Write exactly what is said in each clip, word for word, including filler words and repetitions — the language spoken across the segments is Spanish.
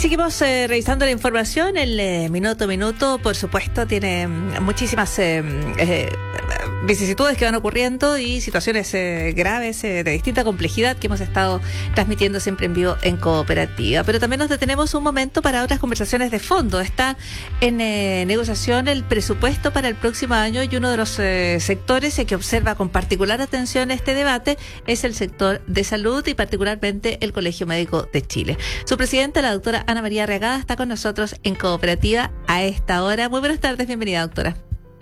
seguimos eh, revisando la información. El eh, minuto a minuto, por supuesto, tiene muchísimas eh, eh, vicisitudes que van ocurriendo y situaciones eh, graves eh, de distinta complejidad que hemos estado transmitiendo siempre en vivo en Cooperativa. Pero también nos detenemos un momento para otras conversaciones de fondo. Está en eh, negociación el presupuesto para el próximo año y uno de los eh, sectores eh, que observa con particular atención este debate es el sector de salud y particularmente el Colegio Médico de Chile. Su presidenta, la doctora Ana María Reagada, está con nosotros en Cooperativa a esta hora. Muy buenas tardes, bienvenida, doctora.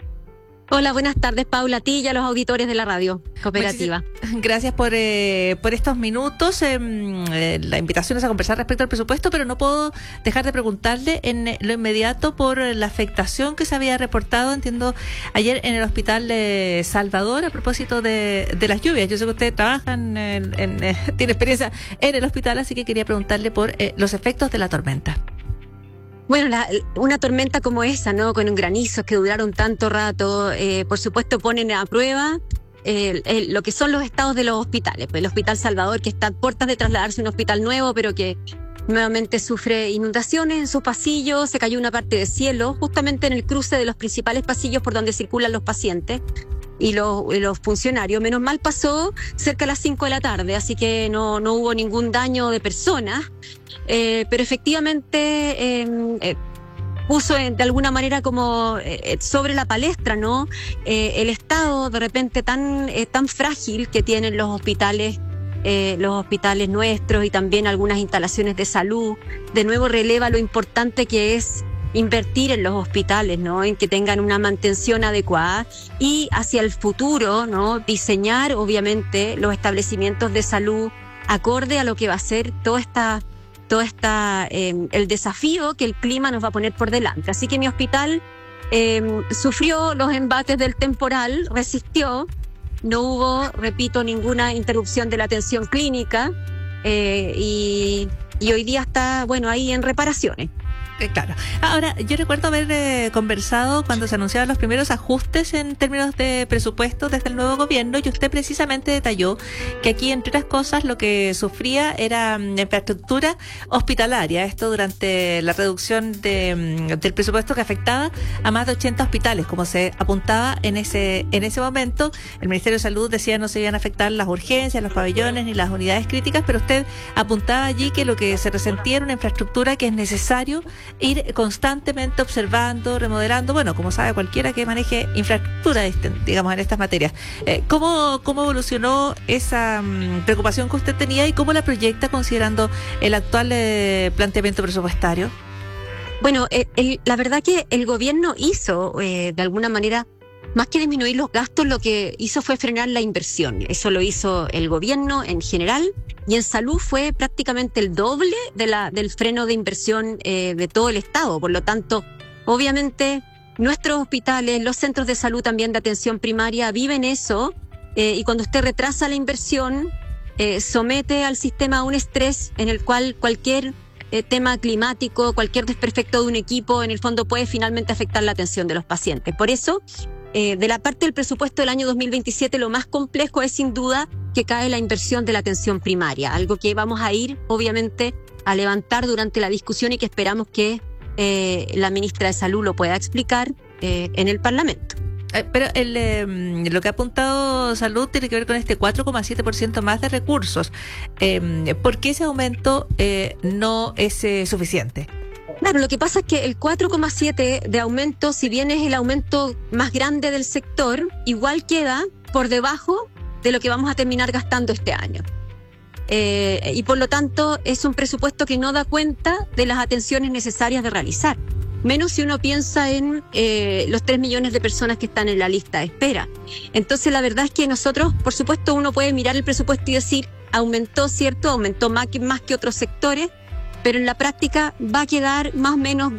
Hola, buenas tardes, Paula, a ti y a los auditores de la radio Cooperativa. Muchísimas gracias por eh, por estos minutos. Eh, eh, la invitación es a conversar respecto al presupuesto, pero no puedo dejar de preguntarle en lo inmediato por la afectación que se había reportado, entiendo, ayer en el Hospital de Salvador a propósito de, de las lluvias. Yo sé que ustedes trabajan, en, en, eh, tiene experiencia en el hospital, así que quería preguntarle por eh, los efectos de la tormenta. Bueno, la, una tormenta como esa, ¿no? Con un granizo que duraron tanto rato, eh, por supuesto ponen a prueba eh, el, lo que son los estados de los hospitales. Pues el Hospital Salvador, que está a puertas de trasladarse a un hospital nuevo, pero que nuevamente sufre inundaciones en sus pasillos, se cayó una parte de cielo, justamente en el cruce de los principales pasillos por donde circulan los pacientes y los, y los funcionarios. Menos mal pasó cerca a las cinco de la tarde, así que no, no hubo ningún daño de personas. Eh, pero efectivamente eh, eh, puso eh, de alguna manera como eh, sobre la palestra, ¿no? Eh, el estado de repente tan eh, tan frágil que tienen los hospitales, eh, los hospitales nuestros y también algunas instalaciones de salud. De nuevo releva lo importante que es invertir en los hospitales, ¿no? En que tengan una mantención adecuada y hacia el futuro, ¿no? Diseñar obviamente los establecimientos de salud acorde a lo que va a ser toda esta todo esta, eh, el desafío que el clima nos va a poner por delante. Así que mi hospital eh, sufrió los embates del temporal, resistió, no hubo, repito, ninguna interrupción de la atención clínica eh, y, y hoy día está, bueno, ahí en reparaciones. Claro. Ahora, yo recuerdo haber eh, conversado cuando se anunciaban los primeros ajustes en términos de presupuesto desde el nuevo gobierno y usted precisamente detalló que aquí, entre otras cosas, lo que sufría era um, infraestructura hospitalaria. Esto durante la reducción de, um, del presupuesto que afectaba a más de ochenta hospitales, como se apuntaba en ese en ese momento. El Ministerio de Salud decía no se iban a afectar las urgencias, los pabellones ni las unidades críticas, pero usted apuntaba allí que lo que se resentía era una infraestructura que es necesario ir constantemente observando, remodelando, bueno, como sabe cualquiera que maneje infraestructura, digamos, en estas materias. Eh, ¿cómo, ¿Cómo evolucionó esa um, preocupación que usted tenía y cómo la proyecta considerando el actual eh, planteamiento presupuestario? Bueno, eh, el, la verdad que el gobierno hizo, eh, de alguna manera, más que disminuir los gastos, lo que hizo fue frenar la inversión. Eso lo hizo el gobierno en general y en salud fue prácticamente el doble de la, del freno de inversión eh, de todo el Estado. Por lo tanto, obviamente, nuestros hospitales, los centros de salud también de atención primaria viven eso eh, y cuando usted retrasa la inversión, eh, somete al sistema a un estrés en el cual cualquier eh, tema climático, cualquier desperfecto de un equipo, en el fondo puede finalmente afectar la atención de los pacientes. Por eso, Eh, de la parte del presupuesto del año dos mil veintisiete, lo más complejo es sin duda que cae la inversión de la atención primaria, algo que vamos a ir obviamente a levantar durante la discusión y que esperamos que eh, la ministra de Salud lo pueda explicar eh, en el Parlamento. Eh, pero el, eh, lo que ha apuntado Salud tiene que ver con este cuatro coma siete por ciento más de recursos. Eh, ¿Por qué ese aumento eh, no es eh, suficiente? Claro, lo que pasa es que el cuatro coma siete de aumento, si bien es el aumento más grande del sector, igual queda por debajo de lo que vamos a terminar gastando este año. Eh, y por lo tanto es un presupuesto que no da cuenta de las atenciones necesarias de realizar. Menos si uno piensa en eh, los tres millones de personas que están en la lista de espera. Entonces la verdad es que nosotros, por supuesto, uno puede mirar el presupuesto y decir, aumentó, ¿cierto? Aumentó más que, más que otros sectores, pero en la práctica va a quedar más o menos